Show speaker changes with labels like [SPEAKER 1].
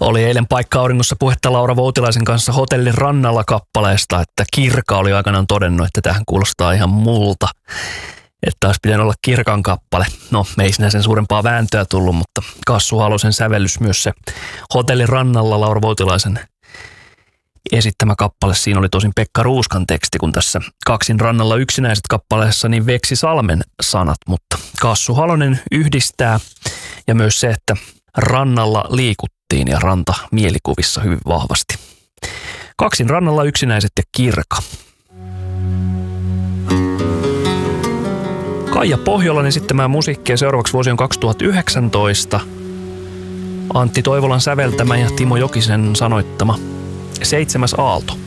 [SPEAKER 1] Oli eilen Paikka auringossa puhetta Laura Voutilaisen kanssa Hotellin rannalla -kappaleesta, että Kirka oli aikanaan todennut, että tähän kuulostaa ihan multa. Että olisi pitänyt olla Kirkan kappale. No, me ei sinä sen suurempaa vääntöä tullut, mutta Kassu Halosen sävellys myös se Hotellin rannalla Laura Voutilaisen esittämä kappale. Siinä oli tosin Pekka Ruuskan teksti, kun tässä Kaksin rannalla yksinäiset -kappaleessa niin Veksi Salmen sanat, mutta Kassu Halonen yhdistää ja myös se, että rannalla liikuttiin ja ranta mielikuvissa hyvin vahvasti. Kaksin rannalla yksinäiset ja Kirka. Kaija Pohjolan esittämää musiikkia seuraavaksi vuosi on 2019. Antti Toivolan säveltämä ja Timo Jokisen sanoittama 7. aalto.